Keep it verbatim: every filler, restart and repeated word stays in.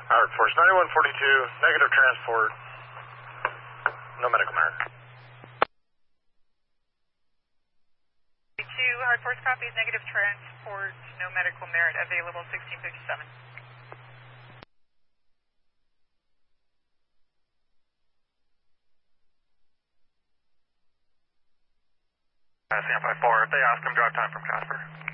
Howard Force ninety-one forty-two, negative transport, no medical merit. two, Hard Force copies, negative transport, no medical merit, available sixteen fifty-seven. Uh, Sam five four, they asked him drive time from Casper.